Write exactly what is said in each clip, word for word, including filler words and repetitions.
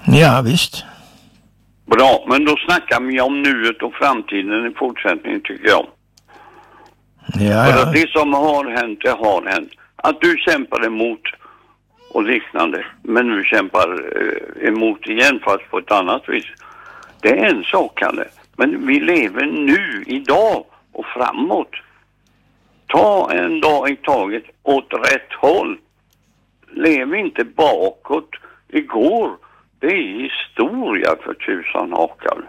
Ja, visst. Bra, men då snackar vi om nuet och framtiden i fortsättningen, tycker jag. Ja, För ja. att det som har hänt, det har hänt. Att du kämpar emot och liknande, men nu kämpar eh, emot igen fast på ett annat vis. Det är en sak, Kalle. Men vi lever nu, idag och framåt. Ta en dag i taget åt rätt håll. Lev inte bakåt. Igår, det är historia för tusan hakar.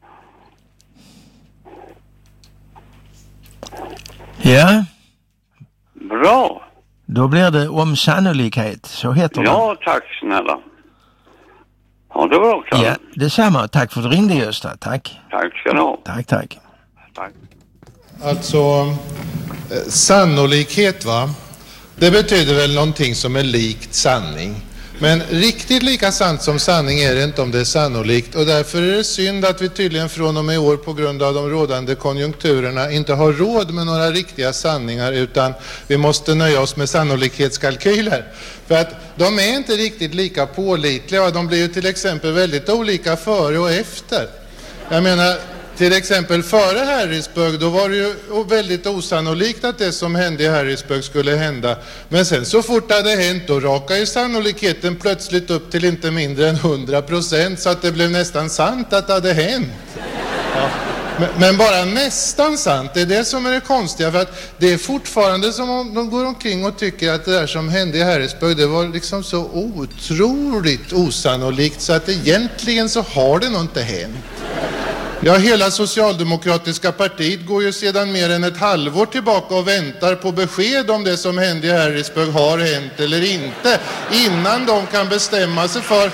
Ja. Bra. Då blir det om sannolikhet, så heter det. Ja, tack snälla. Ja, det var bra, Kalle. Ja, detsamma. Tack för att du ringde, Gösta. Tack. Tack ska du ha. Tack, tack. Tack. Alltså, eh, sannolikhet va? Det betyder väl någonting som är likt sanning. Men riktigt lika sant som sanning är det inte om det är sannolikt. Och därför är det synd att vi tydligen från och med i år på grund av de rådande konjunkturerna inte har råd med några riktiga sanningar, utan vi måste nöja oss med sannolikhetskalkyler. För att de är inte riktigt lika pålitliga. De blir ju till exempel väldigt olika före och efter. Jag menar, till exempel före Harrisburg, då var det ju väldigt osannolikt att det som hände i Harrisburg skulle hända. Men sen så fort det hade hänt, då rakade ju sannolikheten plötsligt upp till inte mindre än hundra procent, så att det blev nästan sant att det hade hänt. Ja. Men, men bara nästan sant, det är det som är det konstiga, för att det är fortfarande som om de går omkring och tycker att det där som hände i Harrisburg, det var liksom så otroligt osannolikt så att egentligen så har det nog inte hänt. Ja, hela socialdemokratiska partiet går ju sedan mer än ett halvår tillbaka och väntar på besked om det som hände i Harrisburg har hänt eller inte, innan de kan bestämma sig för...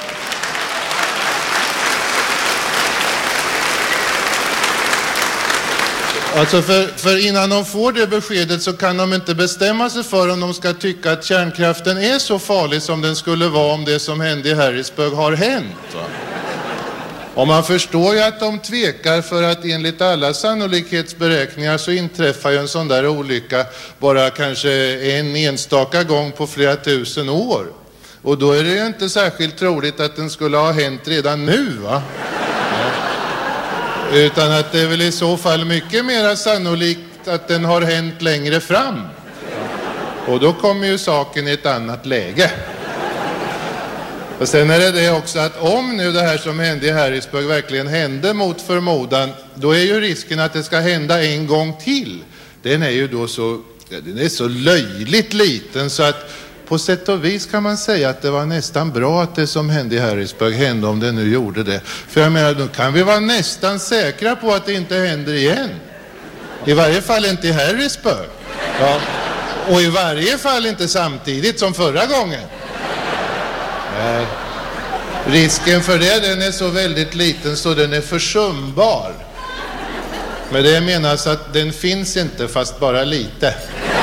Alltså för, för innan de får det beskedet så kan de inte bestämma sig för om de ska tycka att kärnkraften är så farlig som den skulle vara om det som hände i Harrisburg har hänt, va? Och man förstår ju att de tvekar, för att enligt alla sannolikhetsberäkningar så inträffar ju en sån där olycka bara kanske en enstaka gång på flera tusen år. Och då är det ju inte särskilt troligt att den skulle ha hänt redan nu, va? Ja. Utan att det är väl i så fall mycket mer sannolikt att den har hänt längre fram. Och då kommer ju saken i ett annat läge. Och sen är det det också att om nu det här som hände i Harrisburg verkligen hände mot förmodan, då är ju risken att det ska hända en gång till. Den är ju då så, den är så löjligt liten så att på sätt och vis kan man säga att det var nästan bra att det som hände i Harrisburg hände, om det nu gjorde det. För jag menar, då kan vi vara nästan säkra på att det inte händer igen. I varje fall inte i Harrisburg. Ja. Och i varje fall inte samtidigt som förra gången. Nej. Risken för det, den är så väldigt liten så den är försumbar. Men det menas att den finns inte, fast bara lite.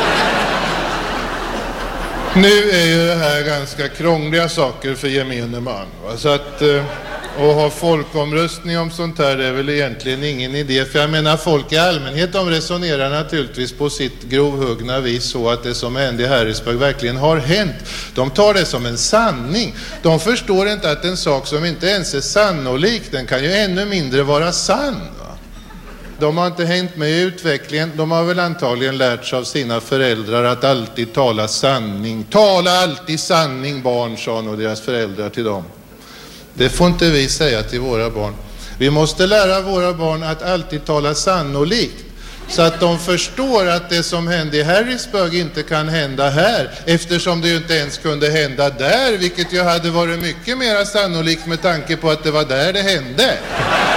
Nu är ju det här ganska krångliga saker för gemene man. Så att eh, att ha folkomröstning om sånt här är väl egentligen ingen idé. För jag menar, folk i allmänhet, de resonerar naturligtvis på sitt grovhuggna vis så att det som hände i Harrisburg verkligen har hänt. De tar det som en sanning. De förstår inte att en sak som inte ens är sannolik, den kan ju ännu mindre vara sann. De har inte hängt med i utvecklingen. De har väl antagligen lärt sig av sina föräldrar att alltid tala sanning. Tala alltid sanning, barn, sa nog deras föräldrar till dem. Det får inte vi säga till våra barn. Vi måste lära våra barn att alltid tala sannolikt, så att de förstår att det som hände i Harrisburg inte kan hända här, eftersom det ju inte ens kunde hända där, vilket ju hade varit mycket mer sannolikt med tanke på att det var där det hände.